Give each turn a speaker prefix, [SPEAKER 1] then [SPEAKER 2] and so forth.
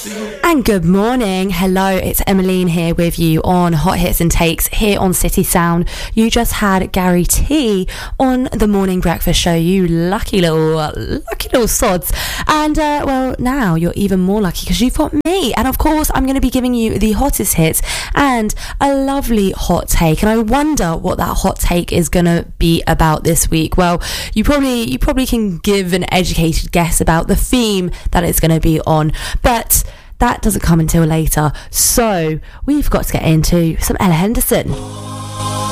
[SPEAKER 1] And good morning. Hello, it's Emmeline here with you on Hot Hits and Takes here on City Sound. You just had Gary T on the Morning Breakfast Show, you lucky little sods. And well, now you're even more lucky because you've got me. And of course, I'm going to be giving you the hottest hits and a lovely hot take. And I wonder what that hot take is going to be about this week. Well, you probably can give an educated guess about the theme that it's going to be on, but that doesn't come until later. So we've got to get into some Ella Henderson.